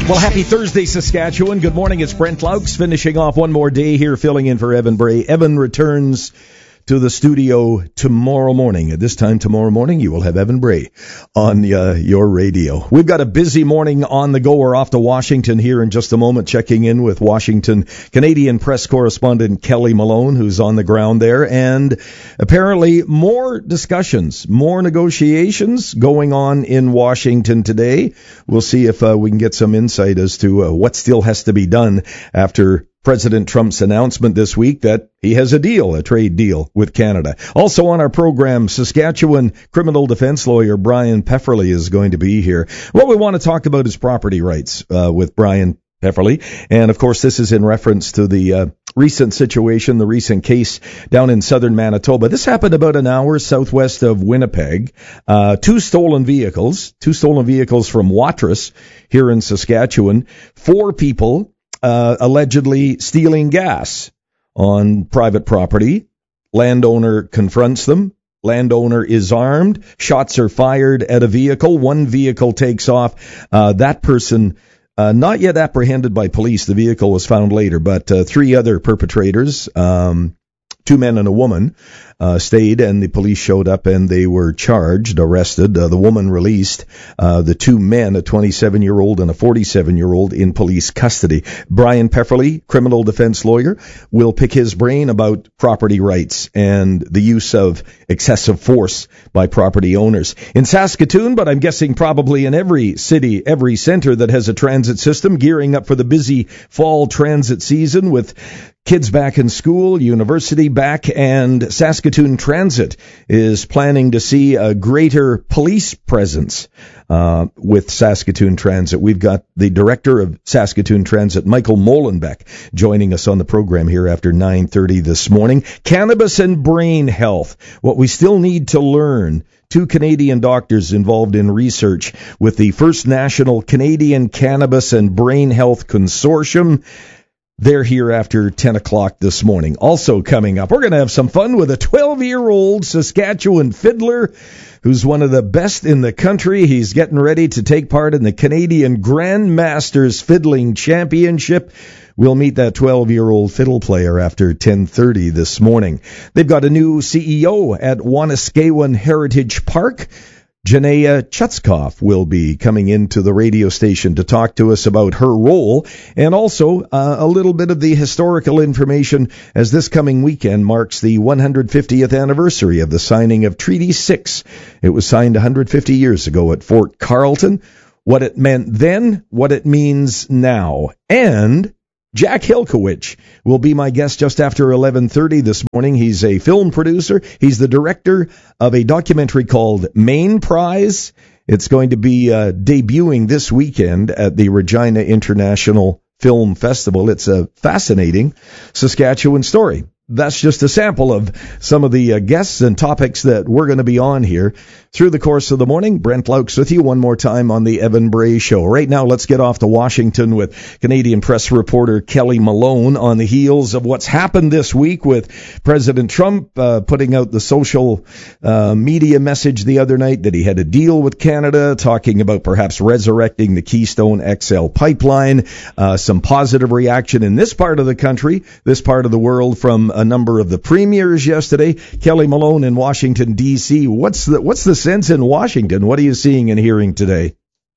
Well, happy Thursday, Saskatchewan. Good morning. It's Brent Laux finishing off one more day here, filling in for Evan Bray. Evan returns to the studio tomorrow morning. At this time tomorrow morning, you will have Evan Bray on your radio. We've got a busy morning on the go. We're off to Washington here in just a moment, checking in with Washington Canadian press correspondent Kelly Malone, who's on the ground there. And apparently more discussions, more negotiations going on in Washington today. We'll see if we can get some insight as to what still has to be done after President Trump's announcement this week that he has a trade deal with Canada. Also on our program, Saskatchewan criminal defense lawyer Brian Pefferly is going to be here. What we want to talk about is property rights with Brian Pefferly. And, of course, this is in reference to the recent situation, the recent case down in southern Manitoba. This happened about an hour southwest of Winnipeg. Two stolen vehicles from Watrous here in Saskatchewan. 4 people allegedly stealing gas on private property. Landowner confronts them. Landowner is armed. Shots are fired at a vehicle. One vehicle takes off. That person not yet apprehended by police. The vehicle was found later, but 3 other perpetrators, 2 men and a woman, stayed, and the police showed up and they were arrested. The woman released, the 2 men, a 27-year-old and a 47-year-old, in police custody. Brian Pefferly, criminal defense lawyer, will pick his brain about property rights and the use of excessive force by property owners. In Saskatoon, but I'm guessing probably in every city, every center that has a transit system, gearing up for the busy fall transit season with kids back in school, university back, and Saskatoon Transit is planning to see a greater police presence with Saskatoon Transit. We've got the director of Saskatoon Transit, Michael Molenbeek, joining us on the program here after 9:30 this morning. Cannabis and brain health, what we still need to learn. 2 Canadian doctors involved in research with the First National Canadian Cannabis and Brain Health Consortium. They're here after 10 o'clock this morning. Also coming up, we're going to have some fun with a 12-year-old Saskatchewan fiddler who's one of the best in the country. He's getting ready to take part in the Canadian Grandmasters Fiddling Championship. We'll meet that 12-year-old fiddle player after 10:30 this morning. They've got a new CEO at Wanuskewin Heritage Park. Janaya Chutzkoff will be coming into the radio station to talk to us about her role, and also a little bit of the historical information as this coming weekend marks the 150th anniversary of the signing of Treaty 6. It was signed 150 years ago at Fort Carlton. What it meant then, what it means now, and Jack Hilkowich will be my guest just after 11:30 this morning. He's a film producer. He's the director of a documentary called Main Prize. It's going to be debuting this weekend at the Regina International Film Festival. It's a fascinating Saskatchewan story. That's just a sample of some of the guests and topics that we're going to be on here through the course of the morning. Brent Laux with you one more time on the Evan Bray Show. Right now, let's get off to Washington with Canadian press reporter Kelly Malone on the heels of what's happened this week with President Trump putting out the social media message the other night that he had a deal with Canada, talking about perhaps resurrecting the Keystone XL pipeline. Some positive reaction in this part of the country, this part of the world, from a number of the premiers yesterday. Kelly Malone in Washington, D.C. What's the sense in Washington? What are you seeing and hearing today?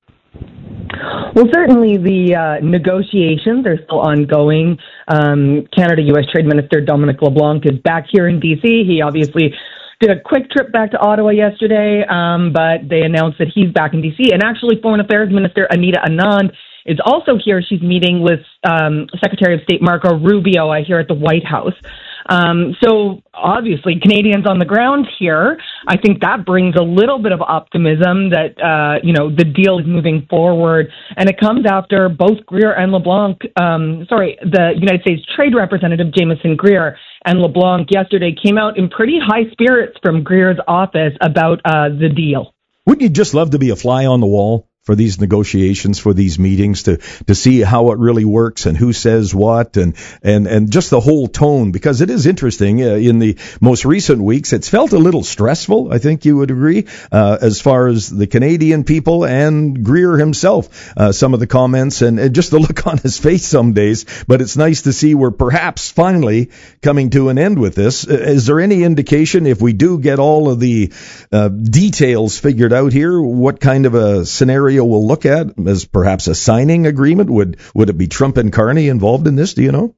Well, certainly the negotiations are still ongoing. Canada-U.S. Trade Minister Dominic LeBlanc is back here in D.C. He obviously did a quick trip back to Ottawa yesterday, but they announced that he's back in D.C. And actually, Foreign Affairs Minister Anita Anand is also here. She's meeting with Secretary of State Marco Rubio here at the White House. So obviously Canadians on the ground here, I think that brings a little bit of optimism that, the deal is moving forward. And it comes after both Greer and LeBlanc, the United States Trade Representative Jameson Greer and LeBlanc yesterday came out in pretty high spirits from Greer's office about the deal. Wouldn't you just love to be a fly on the wall for these negotiations, for these meetings, to see how it really works and who says what, and just the whole tone, because it is interesting. In the most recent weeks, it's felt a little stressful, I think you would agree, as far as the Canadian people and Greer himself, some of the comments and just the look on his face some days. But it's nice to see we're perhaps finally coming to an end with this. Is there any indication, if we do get all of the details figured out here, what kind of a scenario we'll look at as perhaps a signing agreement? Would it be Trump and Carney involved in this? Do you know?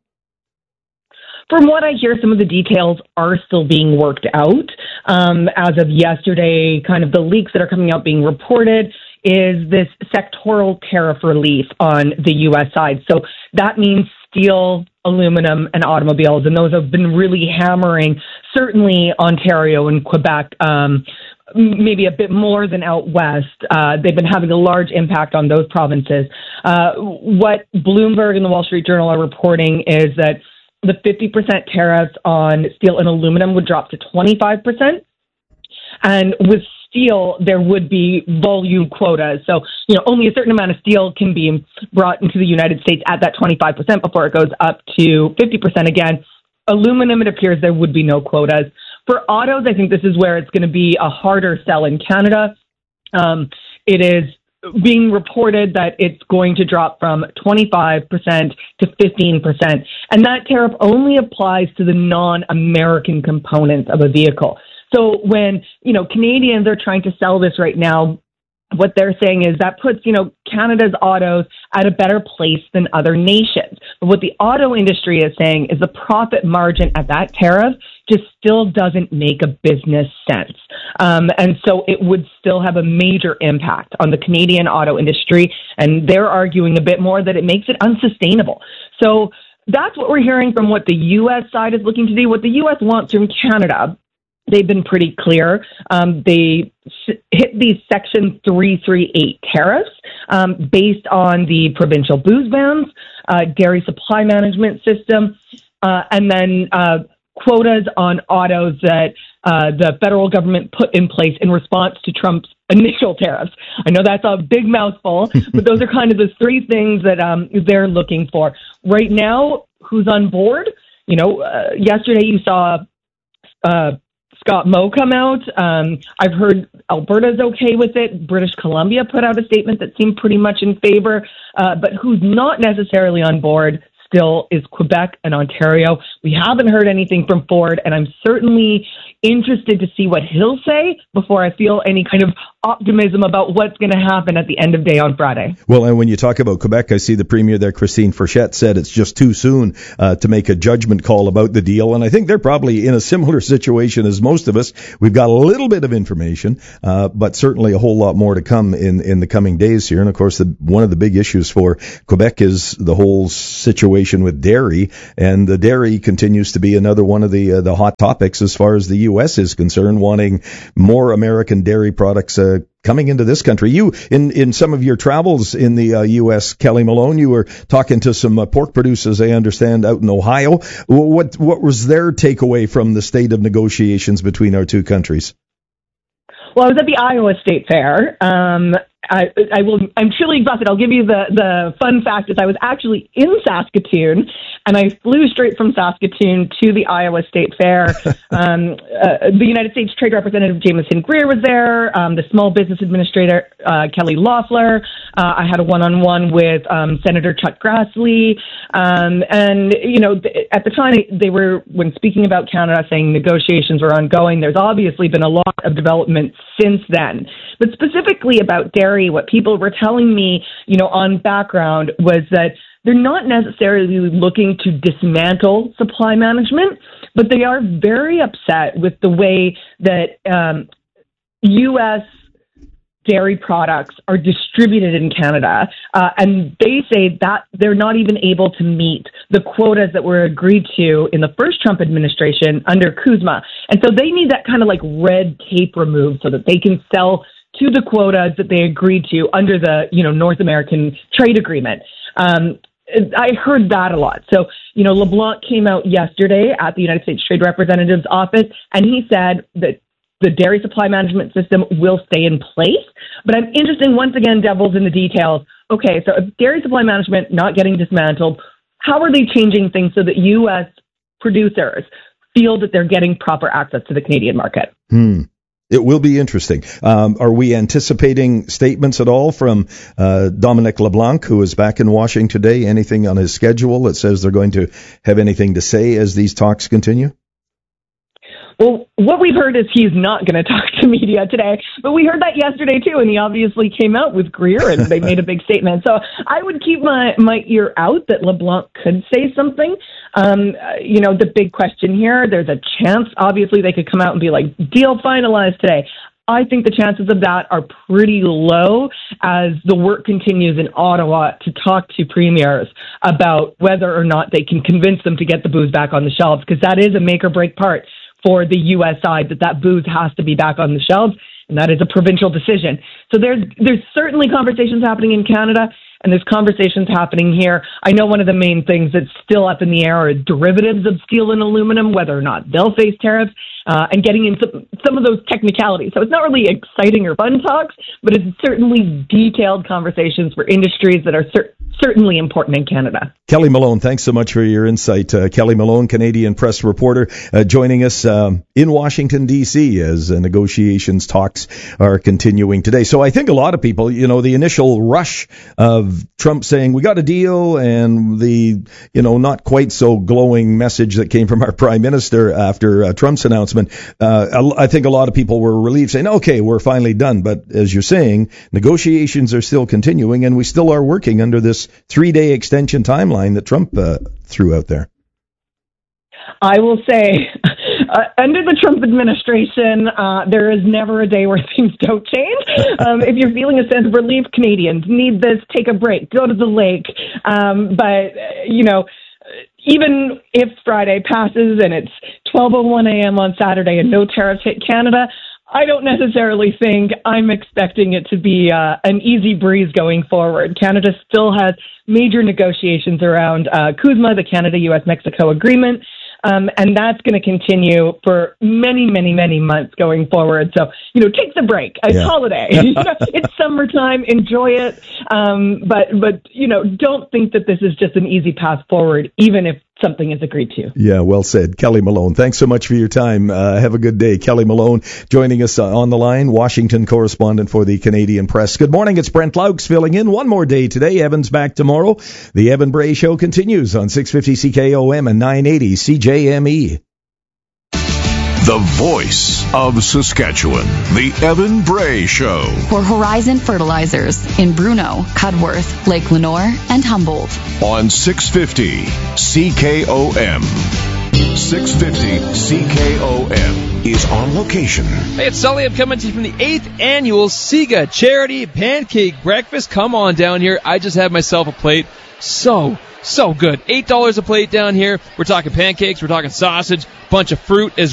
From what I hear, some of the details are still being worked out. As of yesterday, kind of the leaks that are coming out being reported is this sectoral tariff relief on the U.S. side. So that means steel, aluminum, and automobiles, and those have been really hammering certainly Ontario and Quebec, maybe a bit more than out west. They've been having a large impact on those provinces. What Bloomberg and the Wall Street Journal are reporting is that the 50% tariffs on steel and aluminum would drop to 25%. And with steel, there would be volume quotas. So, only a certain amount of steel can be brought into the United States at that 25% before it goes up to 50% again. Aluminum, it appears there would be no quotas. For autos, I think this is where it's going to be a harder sell in Canada. It is being reported that it's going to drop from 25% to 15%. And that tariff only applies to the non-American components of a vehicle. So when, Canadians are trying to sell this right now, what they're saying is that puts, Canada's autos at a better place than other nations. But what the auto industry is saying is the profit margin at that tariff just still doesn't make a business sense. And so it would still have a major impact on the Canadian auto industry. And they're arguing a bit more that it makes it unsustainable. So that's what we're hearing from what the U.S. side is looking to do. What the U.S. wants from Canada, they've been pretty clear. They hit these Section 338 tariffs based on the provincial booze bans, dairy supply management system, and then quotas on autos that the federal government put in place in response to Trump's initial tariffs. I know that's a big mouthful, but those are kind of the three things that they're looking for. Right now, who's on board? Yesterday you saw Scott Moe come out. I've heard Alberta's okay with it. British Columbia put out a statement that seemed pretty much in favor. But who's not necessarily on board still is Quebec and Ontario. We haven't heard anything from Ford, and I'm certainly interested to see what he'll say before I feel any kind of optimism about what's going to happen at the end of day on Friday. Well, and when you talk about Quebec, I see the Premier there, Christine Frechette, said it's just too soon to make a judgment call about the deal. And I think they're probably in a similar situation as most of us. We've got a little bit of information, but certainly a whole lot more to come in the coming days here. And of course, one of the big issues for Quebec is the whole situation with dairy. And the dairy continues to be another one of the hot topics as far as the U.S. is concerned, wanting more American dairy products coming into this country. You, in some of your travels in the U.S., Kelly Malone, you were talking to some pork producers, I understand, out in Ohio. What was their takeaway from the state of negotiations between our two countries? Well, I was at the Iowa State Fair. I'm truly exhausted. I'll give you the fun fact is I was actually in Saskatoon, and I flew straight from Saskatoon to the Iowa State Fair. The United States Trade Representative Jamieson Greer was there, the Small Business Administrator Kelly Loeffler. I had a one-on-one with Senator Chuck Grassley. And, at the time they were, when speaking about Canada, saying negotiations were ongoing. There's obviously been a lot of development since then. But specifically about dairy, what people were telling me, on background was that they're not necessarily looking to dismantle supply management, but they are very upset with the way that U.S. dairy products are distributed in Canada. And they say that they're not even able to meet the quotas that were agreed to in the first Trump administration under CUSMA. And so they need that kind of like red tape removed so that they can sell to the quotas that they agreed to under the, North American trade agreement. I heard that a lot. So, LeBlanc came out yesterday at the United States Trade Representative's office, and he said that the dairy supply management system will stay in place. But I'm interested, once again, devil's in the details. Okay, so if dairy supply management not getting dismantled, how are they changing things so that U.S. producers feel that they're getting proper access to the Canadian market? It will be interesting. Are we anticipating statements at all from Dominic LeBlanc, who is back in Washington today? Anything on his schedule that says they're going to have anything to say as these talks continue? Well, what we've heard is he's not going to talk to media today, but we heard that yesterday too, and he obviously came out with Greer, and they made a big statement. So I would keep my ear out that LeBlanc could say something. The big question here, there's a chance, obviously, they could come out and be like, deal finalized today. I think the chances of that are pretty low as the work continues in Ottawa to talk to premiers about whether or not they can convince them to get the booze back on the shelves, because that is a make or break part for the U.S. side, that booze has to be back on the shelves, and that is a provincial decision. So there's certainly conversations happening in Canada, and there's conversations happening here. I know one of the main things that's still up in the air are derivatives of steel and aluminum, whether or not they'll face tariffs, and getting into some of those technicalities. So it's not really exciting or fun talks, but it's certainly detailed conversations for industries that are certainly important in Canada. Kelly Malone, thanks so much for your insight. Kelly Malone, Canadian press reporter, joining us in Washington, D.C. as negotiations talks are continuing today. So I think a lot of people, the initial rush of Trump saying we got a deal and the, not quite so glowing message that came from our prime minister after Trump's announcement, I think a lot of people were relieved saying, okay, we're finally done. But as you're saying, negotiations are still continuing and we still are working under this 3-day extension timeline that Trump threw out there. I will say, under the Trump administration, there is never a day where things don't change. If you're feeling a sense of relief, Canadians need this, take a break, go to the lake. But even if Friday passes and it's 12:01 a.m. on Saturday and no tariffs hit Canada, I don't necessarily think I'm expecting it to be an easy breeze going forward. Canada still has major negotiations around CUSMA, the Canada-U.S.-Mexico agreement, and that's going to continue for many, many, many months going forward. So, take the break. It's holiday. It's summertime. Enjoy it. But don't think that this is just an easy path forward, even if something is agreed to. Yeah, well said. Kelly Malone, thanks so much for your time. Have a good day. Kelly Malone joining us on the line, Washington correspondent for the Canadian Press. Good morning. It's Brent Laux filling in one more day today. Evan's back tomorrow. The Evan Bray Show continues on 650 CKOM and 980 CJME. The voice of Saskatchewan, the Evan Bray Show. For Horizon Fertilizers in Bruno, Cudworth, Lake Lenore, and Humboldt. On 650 CKOM. 650 CKOM is on location. Hey, it's Sully. I'm coming to you from the 8th annual SIGA Charity Pancake Breakfast. Come on down here. I just had myself a plate. So good. $8 a plate down here. We're talking pancakes. We're talking sausage. Bunch of fruit as